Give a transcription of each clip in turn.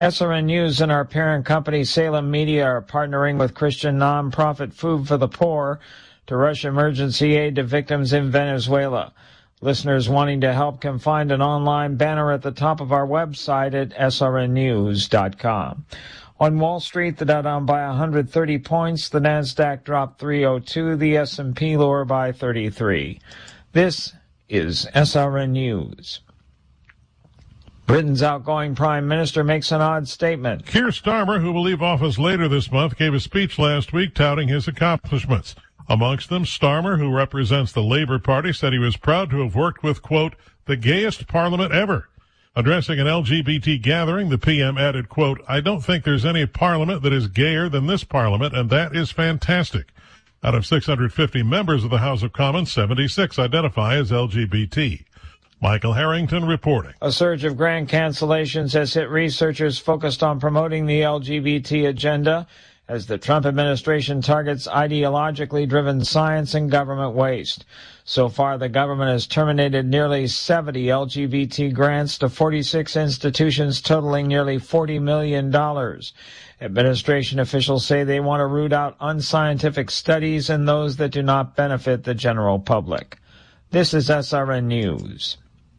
SRN News and our parent company Salem Media are partnering with Christian nonprofit Food for the Poor to rush emergency aid to victims in Venezuela. Listeners wanting to help can find an online banner at the top of our website at srnnews.com. On Wall Street, the Dow down by 130 points, the Nasdaq dropped 302, the S&P lower by 33. This is SRN News. Britain's outgoing Prime Minister makes an odd statement. Keir Starmer, who will leave office later this month, gave a speech last week touting his accomplishments. Amongst them, Starmer, who represents the Labour Party, said he was proud to have worked with, quote, the gayest parliament ever. Addressing an LGBT gathering, the PM added, quote, I don't think there's any parliament that is gayer than this parliament, and that is fantastic. Out of 650 members of the House of Commons, 76 identify as LGBT. Michael Harrington reporting. A surge of grant cancellations has hit researchers focused on promoting the LGBT agenda as the Trump administration targets ideologically driven science and government waste. So far, the government has terminated nearly 70 LGBT grants to 46 institutions totaling nearly $40 million. Administration officials say they want to root out unscientific studies and those that do not benefit the general public. This is SRN News.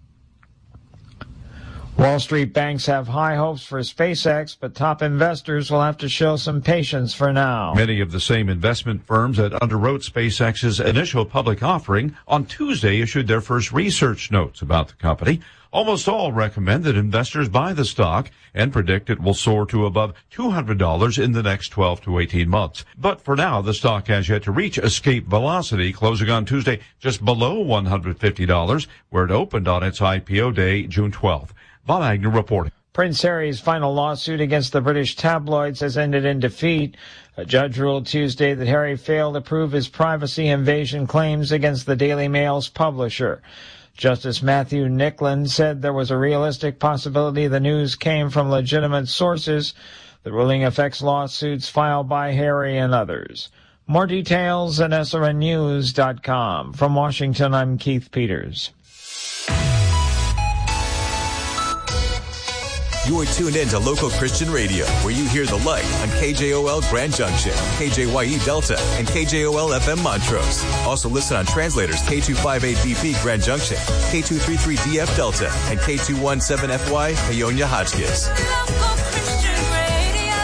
Wall Street banks have high hopes for SpaceX, but top investors will have to show some patience for now. Many of the same investment firms that underwrote SpaceX's initial public offering on Tuesday issued their first research notes about the company. Almost all recommend that investors buy the stock and predict it will soar to above $200 in the next 12 to 18 months. But for now, the stock has yet to reach escape velocity, closing on Tuesday just below $150, where it opened on its IPO day, June 12th. Bob Agnew reporting. Prince Harry's final lawsuit against the British tabloids has ended in defeat. A judge ruled Tuesday that Harry failed to prove his privacy invasion claims against the Daily Mail's publisher. Justice Matthew Nicklin said there was a realistic possibility the news came from legitimate sources. The ruling affects lawsuits filed by Harry and others. More details at srnnews.com. From Washington, I'm Keith Peters. You're tuned in to Local Christian Radio, where you hear the light on KJOL Grand Junction, KJYE Delta, and KJOL FM Montrose. Also listen on translators K258BP Grand Junction, K233DF Delta, and K217FY Paonia Hotchkiss. Local Christian Radio,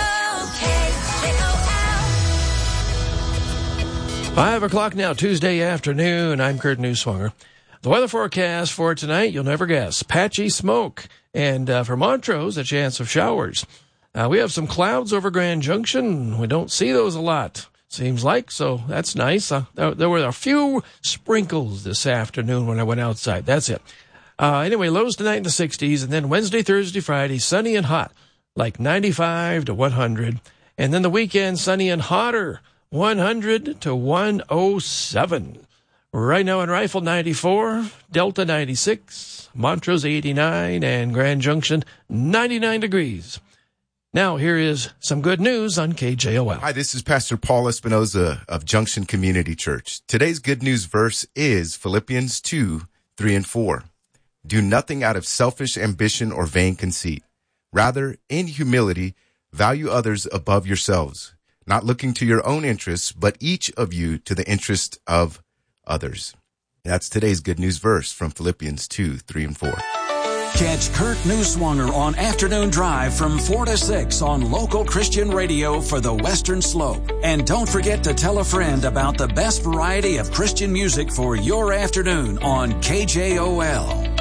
KJOL. 5 o'clock now, Tuesday afternoon. I'm Kurt Newswanger. The weather forecast for tonight, you'll never guess. Patchy smoke. And for Montrose, a chance of showers. We have some clouds over Grand Junction. We don't see those a lot, seems like, so that's nice. There were a few sprinkles this afternoon when I went outside. That's it. Anyway, lows tonight in the 60s, and then Wednesday, Thursday, Friday, sunny and hot, like 95 to 100. And then the weekend, sunny and hotter, 100 to 107. Right now in Rifle, 94, Delta, 96, Montrose, 89, and Grand Junction, 99 degrees. Now, here is some good news on KJOL. Hi, this is Pastor Paul Espinoza of Junction Community Church. Today's good news verse is Philippians 2, 3 and 4. Do nothing out of selfish ambition or vain conceit. Rather, in humility, value others above yourselves, not looking to your own interests, but each of you to the interest of others. That's today's good news verse from Philippians 2, 3 and 4. Catch Kurt Newswanger on Afternoon Drive from 4 to 6 on Local Christian Radio for the Western Slope. And don't forget to tell a friend about the best variety of Christian music for your afternoon on KJOL.